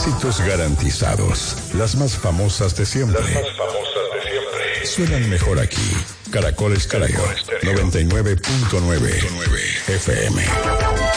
Éxitos garantizados. Las más famosas de siempre. Suenan mejor aquí. Caracol Estéreo 99.9 FM.